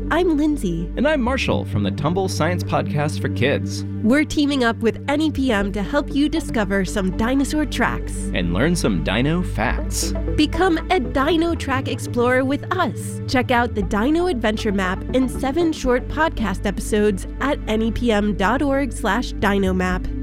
I'm Lindsay. And I'm Marshall from the Tumble Science Podcast for Kids. We're teaming up with NEPM to help you discover some dinosaur tracks. And learn some dino facts. Become a Dino Track Explorer with us. Check out the Dino Adventure Map in 7 short podcast episodes at nepm.org/dinomap.